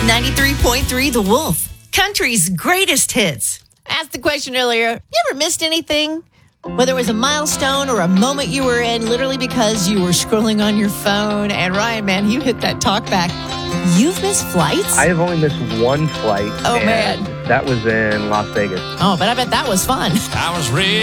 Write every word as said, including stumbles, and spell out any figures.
ninety-three point three The Wolf, country's greatest hits. I asked the question earlier, you ever missed anything? Whether it was a milestone or a moment you were in, literally because you were scrolling on your phone. And Ryan, man, you hit that talk back. You've missed flights? I have only missed one flight. Oh, and man. That was in Las Vegas. Oh, but I bet that was fun. I was raised